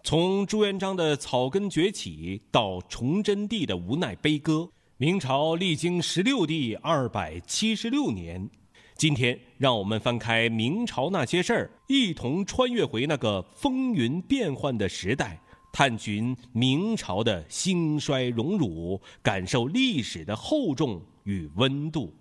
从朱元璋的草根崛起到崇祯帝的无奈悲歌，明朝历经16帝276年。今天，让我们翻开明朝那些事儿，一同穿越回那个风云变幻的时代，探寻明朝的兴衰荣辱，感受历史的厚重与温度。